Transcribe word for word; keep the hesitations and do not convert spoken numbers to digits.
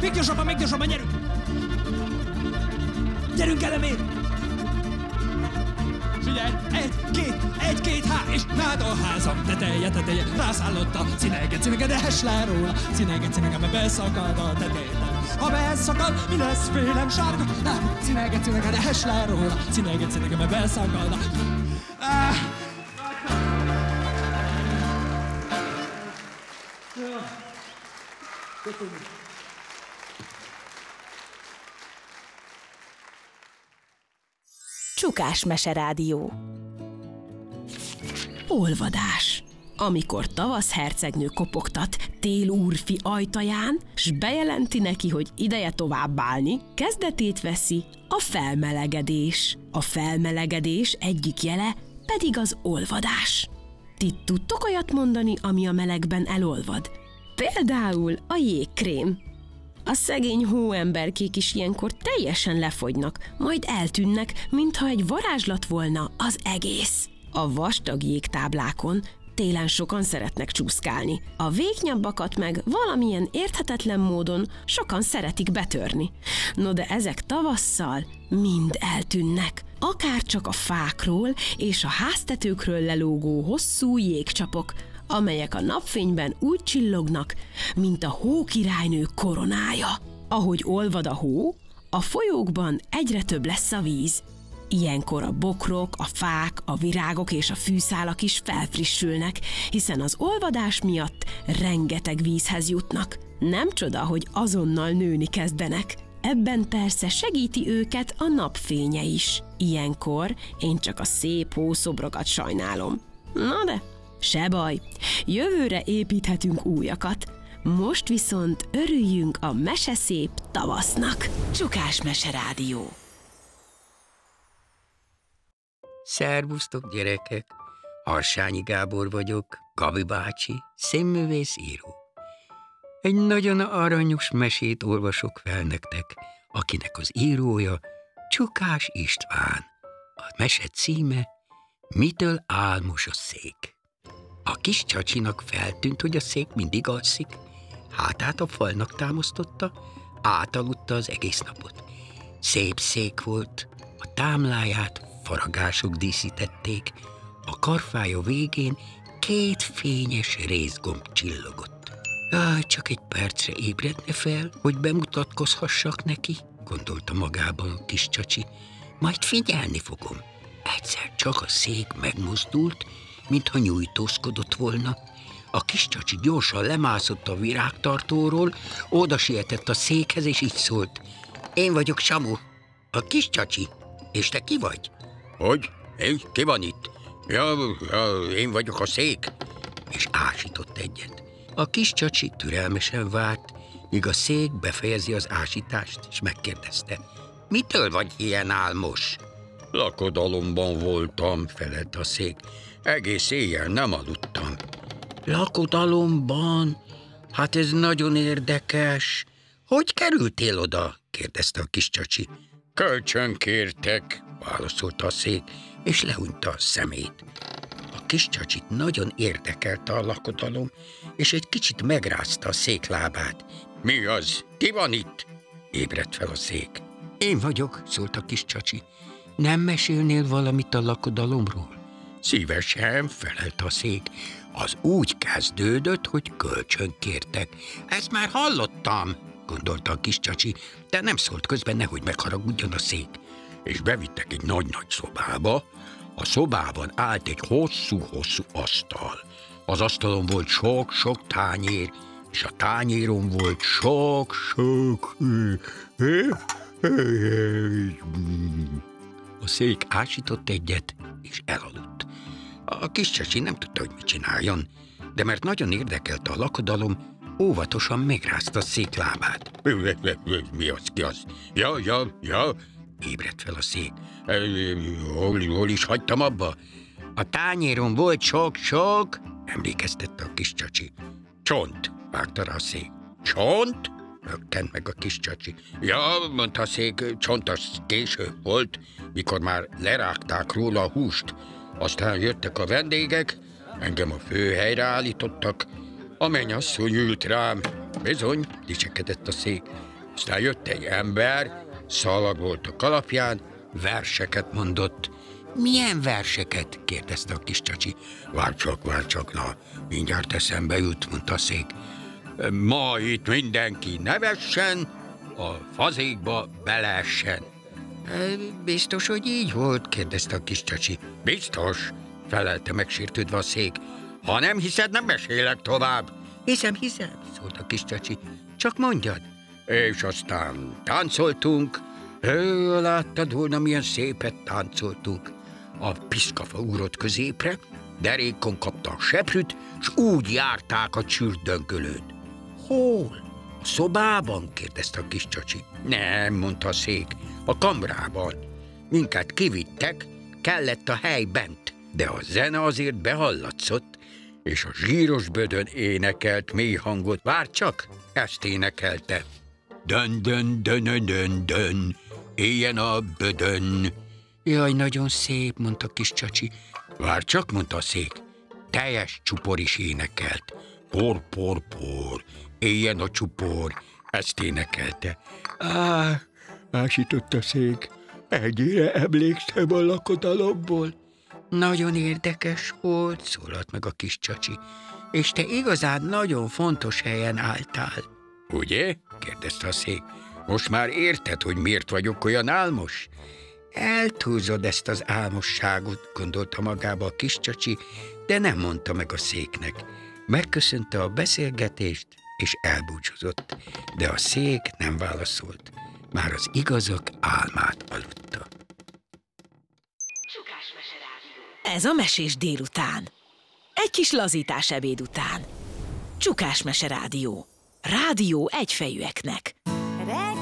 Még gyorsabban, még gyorsabban, gyerünk! Gyerünk, elemér! Figyelj! Egy, két, egy, két, há, és nád a házam teteje, teteje, rászállott a cinege, cinege, de hes le róla, cinege, cinege, mert beszakad a teteje. Ha beszakad, mi lesz félem sárga? Nem, cinege, cinege, de hes le róla, cinege, cinege, mert beszakad a... Ah. Csukás Meserádió. Olvadás. Amikor tavasz hercegnő kopogtat tél úrfi ajtaján, s bejelenti neki, hogy ideje továbbálni, kezdetét veszi a felmelegedés. A felmelegedés egyik jele pedig az olvadás. Ti tudtok olyat mondani, ami a melegben elolvad? Például a jégkrém. A szegény hóemberkék is ilyenkor teljesen lefogynak, majd eltűnnek, mintha egy varázslat volna az egész. A vastag jégtáblákon télen sokan szeretnek csúszkálni, a vékonyabbakat meg valamilyen érthetetlen módon sokan szeretik betörni. No de ezek tavasszal mind eltűnnek, akár csak a fákról és a háztetőkről lelógó hosszú jégcsapok, amelyek a napfényben úgy csillognak, mint a hókirálynő koronája. Ahogy olvad a hó, a folyókban egyre több lesz a víz. Ilyenkor a bokrok, a fák, a virágok és a fűszálak is felfrissülnek, hiszen az olvadás miatt rengeteg vízhez jutnak. Nem csoda, hogy azonnal nőni kezdenek. Ebben persze segíti őket a napfénye is. Ilyenkor én csak a szép hószobrokat sajnálom. Na de, se baj, jövőre építhetünk újakat. Most viszont örüljünk a meseszép tavasznak. Csukás Meserádió. Szervusztok, gyerekek! Harsányi Gábor vagyok, Gabi bácsi, színművész író. Egy nagyon aranyos mesét olvasok fel nektek, akinek az írója Csukás István. A mese címe Mitől álmos a szék. A kis csacsinak feltűnt, hogy a szék mindig alszik, hátát a falnak támasztotta, átaludta az egész napot. Szép szék volt, a támláját faragások díszítették, a karfája végén két fényes rézgomb csillogott. Jaj, csak egy percre ébredne fel, hogy bemutatkozhassak neki, gondolta magában a kis csacsi. Majd figyelni fogom. Egyszer csak a szék megmozdult, mintha nyújtózkodott volna. A kis csacsi gyorsan lemászott a virágtartóról, oda sietett a székhez, és így szólt. Én vagyok Samu, a kis csacsi. És te ki vagy? Hogy? Én? Ki van itt? Ja, ja, én vagyok a szék. És ásított egyet. A kis csacsi türelmesen várt, míg a szék befejezi az ásítást, és megkérdezte. Mitől vagy ilyen álmos? Lakodalomban voltam, felelt a szék. Egész éjjel nem aludtam. Lakodalomban? Hát ez nagyon érdekes. Hogy kerültél oda? kérdezte a kis csacsi. Kölcsön kértek, válaszolta a szék, és lehúnyta a szemét. A kis csacsit nagyon érdekelte a lakodalom, és egy kicsit megrázta a szék lábát. Mi az? Ki van itt? Ébredt fel a szék. Én vagyok, szólt a kis csacsi. Nem mesélnél valamit a lakodalomról? Szívesen, felelt a szék. Az úgy kezdődött, hogy kölcsön kértek. Ezt már hallottam, gondolta a kis csacsi, de nem szólt közben, nehogy megharagudjon a szék. És bevittek egy nagy-nagy szobába. A szobában állt egy hosszú-hosszú asztal. Az asztalon volt sok-sok tányér, és a tányéron volt sok-sok... A szék ásított egyet, és elaludt. A kis csacsi nem tudta, hogy mit csináljon, de mert nagyon érdekelte a lakodalom, óvatosan megrázta a szék lábát. Mi az, ki az? Ja, ja, ja, ébredt fel a szék. Hol, hol is hagytam abba? A tányéron volt sok-sok, emlékeztette a kis csacsi. Csont, vágta rá a szék. Csont? Rökkent meg a kis csacsi. Ja, mondta a szék, csont az késő volt, mikor már lerágták róla a húst. Aztán jöttek a vendégek, engem a főhelyre állítottak. A mennyasszony ült rám. Bizony, dicsekedett a szék. Aztán jött egy ember, szalagolt a kalapján, verseket mondott. Milyen verseket? kérdezte a kis csacsi. Várj csak, várj csak, na, mindjárt eszembe jut, mondta a szék. Ma itt mindenki nevessen, a fazékba beleessen. Biztos, hogy így volt? kérdezte a kis csacsi. Biztos, felelte megsértődve a szék. Ha nem hiszed, nem mesélek tovább. Hiszem, hiszem, szólt a kis csacsi. Csak mondjad. És aztán táncoltunk. Ő, láttad volna, milyen szépet táncoltunk. A piszkafa ugrott középre, derékon kapta a seprűt, s úgy járták a csürdöngölőt. Hol? A szobában? kérdezte a kis csacsi. Nem, mondta a szék, a kamrában. Minket kivittek, kellett a hely bent, de a zene azért behallatszott, és a zsíros bödön énekelt mély hangot. Várj csak, ezt énekelte. Dön, dön, dön, dön, dön, éljen a bödön. Jaj, nagyon szép, mondta kis csacsi. Várj csak, mondta a szék. Teljes csupor is énekelt. Por, por, por, éljen a csupor. Ezt énekelte. Á, ásított a szék. Egyre emlékszem a lakodalomból. Nagyon érdekes volt, szólalt meg a kis csacsi. És te igazán nagyon fontos helyen álltál. Ugye? kérdezte a szék. Most már érted, hogy miért vagyok olyan álmos? Eltúlzod ezt az álmosságot, gondolta magába a kis csacsi, de nem mondta meg a széknek. Megköszönte a beszélgetést, és elbúcsúzott, de a szék nem válaszolt. Már az igazak álmát aludta. Ez a Mesés délután. Egy kis lazítás ebéd után. Csukás Mese Rádió. Rádió egyfejűeknek.